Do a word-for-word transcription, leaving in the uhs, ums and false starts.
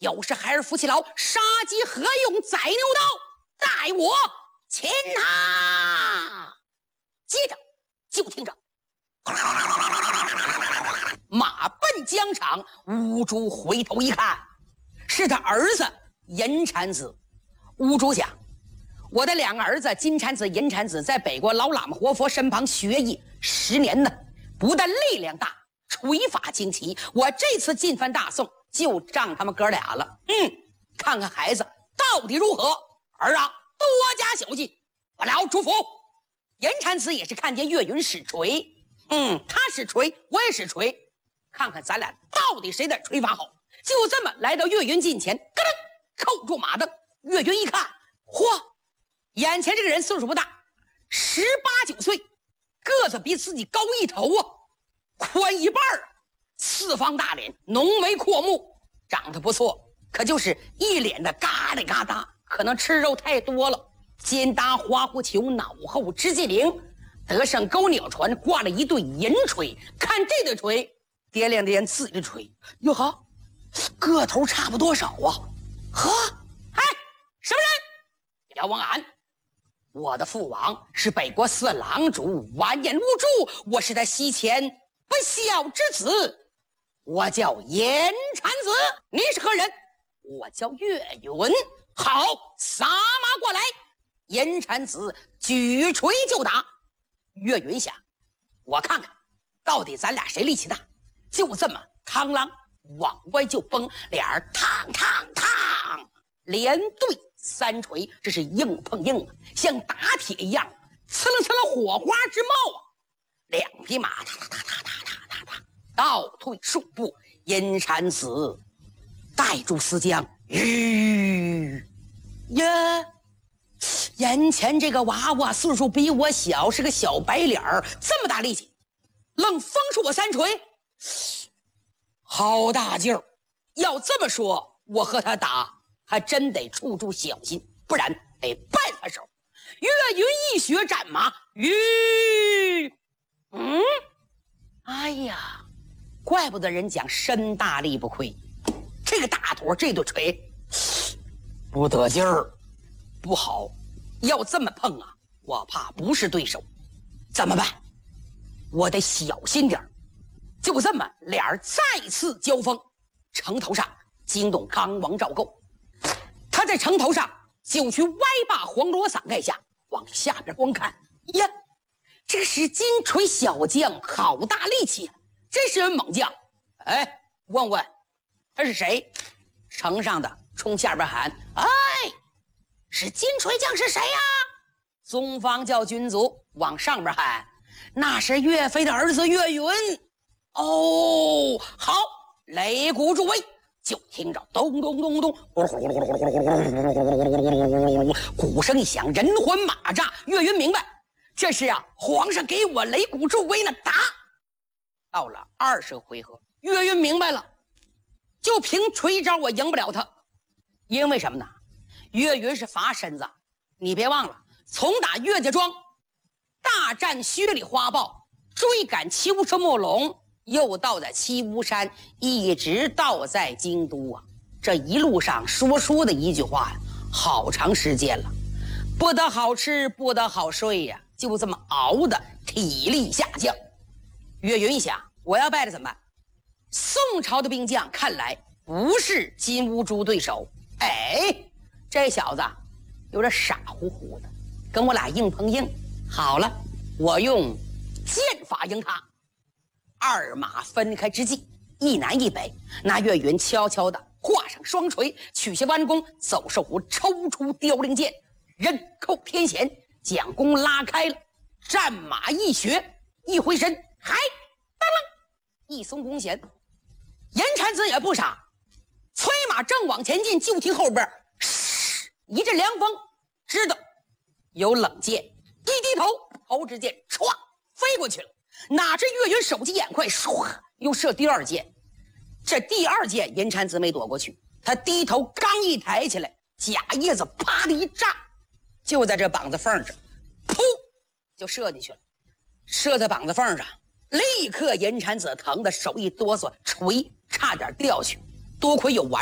有时孩儿夫妻劳，杀鸡何用宰牛刀？待我擒他！接着就听着，马奔疆场。乌珠回头一看，是他儿子银产子。乌珠想，我的两个儿子金产子、银产子在北国老喇嘛活佛身旁学艺十年呢，不但力量大，锤法精奇，我这次进犯大宋就仗他们哥俩了。嗯，看看孩子到底如何。儿啊，多加小心。不了，主父。银产子也是看见岳云使锤，嗯，他使锤，我也使锤，看看咱俩到底谁的锤法好。就这么来到岳云近前，咯噔扣住马镫。岳云一看，嚯，眼前这个人岁数不大，十八九岁，个子比自己高一头啊，宽一半啊，四方大脸，浓眉阔目，长得不错，可就是一脸的嘎里嘎达，可能吃肉太多了。肩搭花狐球，脑后直系铃，得上钩鸟船，挂了一对银锤。看这对锤，掂量掂自己的锤，哟呵，个头差不多少啊？呵，哎，什么人？要忘俺，我的父王是北国四郎主完颜兀术，我是他西前不孝之子，我叫银产子。你是何人？我叫岳云。好，撒马过来。银产子举锤就打。岳云想，我看看到底咱俩谁力气大。就这么螳螂往外就崩，俩人嘡嘡嘡连对三锤，这是硬碰硬啊，像打铁一样，呲楞呲楞火花直冒啊。两匹马踏踏踏踏踏踏踏倒退数步，银产子带住丝缰，吁呀，眼前这个娃娃岁数比我小，是个小白脸儿，这么大力气，愣封出我三锤，好大劲儿！要这么说，我和他打还真得处处小心，不然得绊他手。岳云一学战马，吁，嗯，哎呀，怪不得人讲身大力不亏，这个大坨这对锤不得劲儿，不好。要这么碰啊，我怕不是对手。怎么办？我得小心点儿。就这么，俩人再次交锋，城头上惊动刚王赵构。他在城头上就去歪把黄罗伞盖下，往下边观看。呀，这是金锤小将，好大力气啊！真是人猛将。哎，问问他是谁？城上的冲下边喊：“哎！”是金锤将是谁呀？宗方教军卒往上边喊，那是岳飞的儿子岳云。哦，好，擂鼓助威。就听着咚咚咚咚，鼓声一响，人魂马炸。岳云明白，这是啊，皇上给我擂鼓助威呢。打到了二十回合，岳云明白了，就凭锤招我赢不了他，因为什么呢？岳云是伐身子，你别忘了，从打岳家庄大战薛里花豹，追赶七乌车莫龙，又到在七乌山，一直到在京都啊。这一路上说说的一句话呀，好长时间了，不得好吃，不得好睡呀，就这么熬的体力下降。岳云想，我要败了怎么办？宋朝的兵将看来不是金乌珠对手。哎，这小子有点傻乎乎的，跟我俩硬碰硬。好了，我用剑法赢他。二马分开之际，一南一北，那岳云悄悄地画上双锤，取下弯弓，走兽弧抽出凋零剑，刃扣天弦，将弓拉开了。战马一学，一回身，嗨，当啷，一松弓弦。严产子也不傻，催马正往前进，就听后边一阵凉风，知道有冷箭，一低头，头之箭唰飞过去了。哪知岳云手疾眼快，唰又射第二箭。这第二箭银产子没躲过去，他低头刚一抬起来，假叶子啪的一炸，就在这膀子缝上，噗就射进去了。射在膀子缝上，立刻银产子疼的手一哆嗦，锤差点掉去。多亏有完